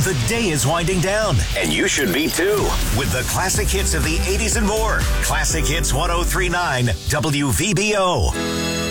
The day is winding down, and you should be too. With the classic hits of the 80s and more. Classic Hits 103.9 WVBO.